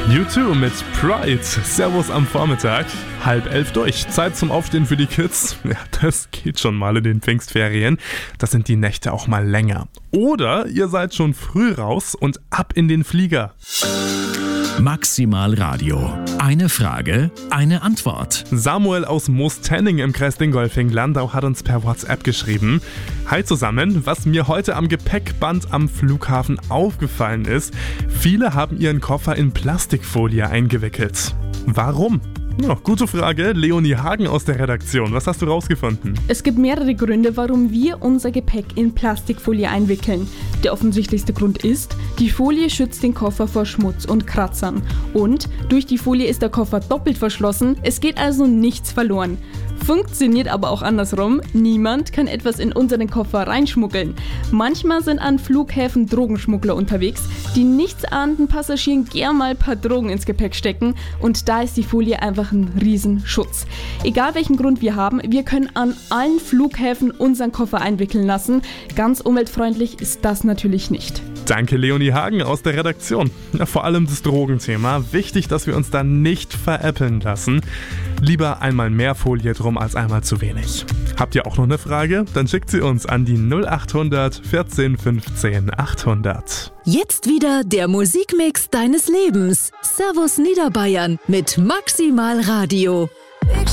U2 mit Pride. Servus am Vormittag. 10:30 durch. Zeit zum Aufstehen für die Kids. Ja, das geht schon mal in den Pfingstferien. Das sind die Nächte auch mal länger. Oder ihr seid schon früh raus und ab in den Flieger. Maximal Radio. Eine Frage, eine Antwort. Samuel aus Moostenning im Kreis Dingolfing-Landau hat uns per WhatsApp geschrieben: Hi zusammen, was mir heute am Gepäckband am Flughafen aufgefallen ist, viele haben ihren Koffer in Plastikfolie eingewickelt. Warum? Ja, gute Frage. Leonie Hagen aus der Redaktion. Was hast du rausgefunden? Es gibt mehrere Gründe, warum wir unser Gepäck in Plastikfolie einwickeln. Der offensichtlichste Grund ist, die Folie schützt den Koffer vor Schmutz und Kratzern. Und durch die Folie ist der Koffer doppelt verschlossen, es geht also nichts verloren. Funktioniert aber auch andersrum. Niemand kann etwas in unseren Koffer reinschmuggeln. Manchmal sind an Flughäfen Drogenschmuggler unterwegs, die nichtsahnenden Passagieren gern mal ein paar Drogen ins Gepäck stecken, und da ist die Folie einfach ein Riesenschutz. Egal welchen Grund wir haben, wir können an allen Flughäfen unseren Koffer einwickeln lassen. Ganz umweltfreundlich ist das natürlich nicht. Danke Leonie Hagen aus der Redaktion. Ja, vor allem das Drogenthema. Wichtig, dass wir uns da nicht veräppeln lassen. Lieber einmal mehr Folie drum als einmal zu wenig. Habt ihr auch noch eine Frage? Dann schickt sie uns an die 0800 14 15 800. Jetzt wieder der Musikmix deines Lebens. Servus Niederbayern mit Maximal Radio.